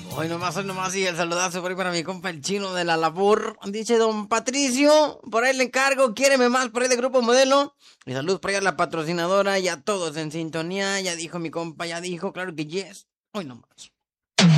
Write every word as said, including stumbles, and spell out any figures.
Hoy nomás, hoy nomás, y el saludazo por ahí para mi compa el chino de la labor. Dice don Patricio, por ahí le encargo, quiéreme más por ahí de Grupo Modelo. Y saludos por ahí a la patrocinadora y a todos en sintonía. Ya dijo mi compa, ya dijo, claro que yes. Hoy nomás.